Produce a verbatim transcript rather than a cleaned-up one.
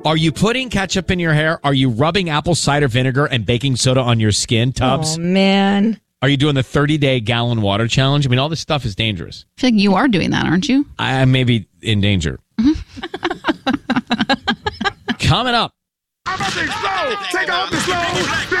Are you putting ketchup in your hair? Are you rubbing apple cider vinegar and baking soda on your skin, Tubbs? Oh, man. Are you doing the thirty-day gallon water challenge? I mean, all this stuff is dangerous. I feel like you are doing that, aren't you? I may be in danger. Coming up. I'm about to explode. Take off the slow.